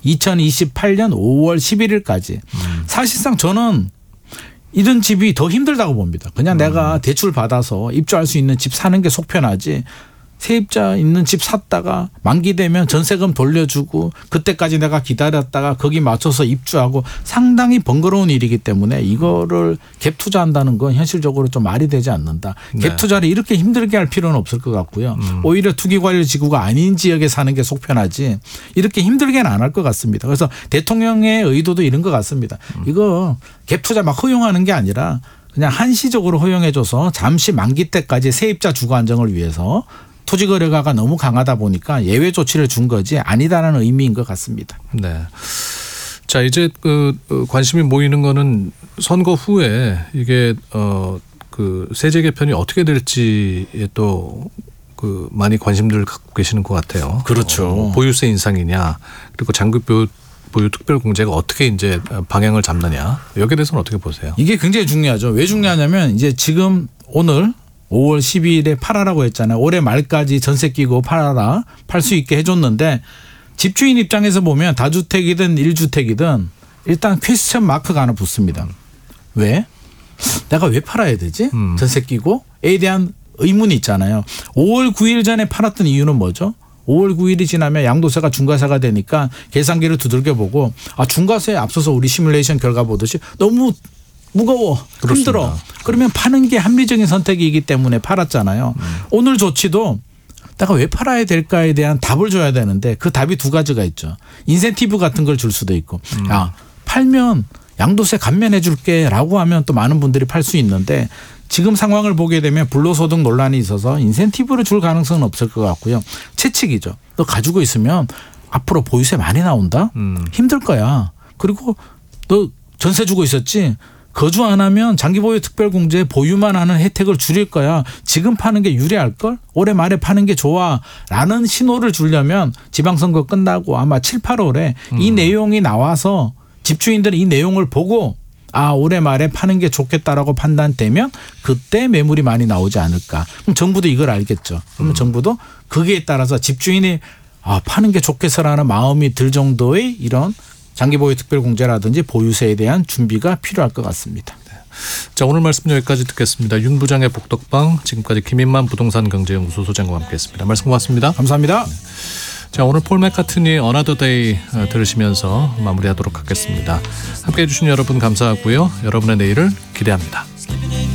2028년 5월 11일까지. 사실상 저는 이런 집이 더 힘들다고 봅니다. 그냥 내가 대출 받아서 입주할 수 있는 집 사는 게 속 편하지. 세입자 있는 집 샀다가 만기되면 전세금 돌려주고 그때까지 내가 기다렸다가 거기 맞춰서 입주하고 상당히 번거로운 일이기 때문에 이거를 갭 투자한다는 건 현실적으로 좀 말이 되지 않는다. 갭 투자를 이렇게 힘들게 할 필요는 없을 것 같고요. 오히려 투기관리지구가 아닌 지역에 사는 게 속 편하지 이렇게 힘들게는 안 할 것 같습니다. 그래서 대통령의 의도도 이런 것 같습니다. 이거 갭 투자 막 허용하는 게 아니라 그냥 한시적으로 허용해줘서 잠시 만기 때까지 세입자 주거 안정을 위해서 토지 거래가가 너무 강하다 보니까 예외 조치를 준 거지 아니다라는 의미인 것 같습니다. 네. 자, 이제 관심이 모이는 거는 선거 후에 이게 그 세제 개편이 어떻게 될지에 또 많이 관심들 갖고 계시는 것 같아요. 그렇죠. 보유세 인상이냐 그리고 장기 보유 특별공제가 어떻게 이제 방향을 잡느냐 여기에 대해서는 어떻게 보세요? 이게 굉장히 중요하죠. 왜 중요하냐면 이제 지금 오늘 5월 12일에 팔아라고 했잖아요. 올해 말까지 전세 끼고 팔아라. 팔 수 있게 해줬는데 집주인 입장에서 보면 다주택이든 1주택이든 일단 퀘스천 마크가 하나 붙습니다. 왜? 내가 왜 팔아야 되지? 전세 끼고? 에 대한 의문이 있잖아요. 5월 9일 전에 팔았던 이유는 뭐죠? 5월 9일이 지나면 양도세가 중과세가 되니까 계산기를 두들겨 보고 중과세에 앞서서 우리 시뮬레이션 결과 보듯이 너무 무거워. 그렇습니다. 힘들어. 그러면 파는 게 합리적인 선택이기 때문에 팔았잖아요. 오늘 조치도 내가 왜 팔아야 될까에 대한 답을 줘야 되는데 그 답이 두 가지가 있죠. 인센티브 같은 걸 줄 수도 있고 팔면 양도세 감면해 줄게 라고 하면 또 많은 분들이 팔 수 있는데 지금 상황을 보게 되면 불로소득 논란이 있어서 인센티브를 줄 가능성은 없을 것 같고요. 채찍이죠. 너 가지고 있으면 앞으로 보유세 많이 나온다? 힘들 거야. 그리고 너 전세 주고 있었지? 거주 안 하면 장기보유 특별공제 보유만 하는 혜택을 줄일 거야. 지금 파는 게 유리할 걸? 올해 말에 파는 게 좋아. 라는 신호를 주려면 지방선거 끝나고 아마 7, 8월에 이 내용이 나와서 집주인들은 이 내용을 보고 올해 말에 파는 게 좋겠다라고 판단되면 그때 매물이 많이 나오지 않을까. 그럼 정부도 이걸 알겠죠. 그러면 정부도 거기에 따라서 집주인이 파는 게 좋겠어라는 마음이 들 정도의 이런 장기보유 특별공제라든지 보유세에 대한 준비가 필요할 것 같습니다. 네. 자, 오늘 말씀 여기까지 듣겠습니다. 윤 부장의 복덕방, 지금까지 김인만 부동산 경제연구소 소장과 함께했습니다. 말씀 고맙습니다. 감사합니다. 네. 자, 오늘 폴 맥카트니의 Another Day 들으시면서 마무리하도록 하겠습니다. 함께해 주신 여러분 감사하고요. 여러분의 내일을 기대합니다.